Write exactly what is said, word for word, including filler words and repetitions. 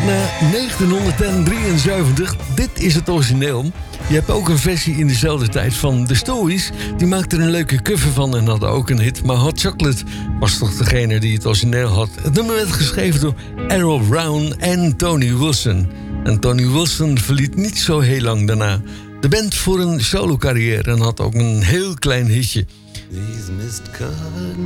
naar negentienhonderddrieënzeventig. Dit is het origineel. Je hebt ook een versie in dezelfde tijd van The Stories. Die maakten er een leuke cover van en hadden ook een hit. Maar Hot Chocolate was toch degene die het origineel had. Het nummer werd geschreven door Errol Brown en Tony Wilson. En Tony Wilson verliet niet zo heel lang daarna de band voor een solo-carrière en had ook een heel klein hitje.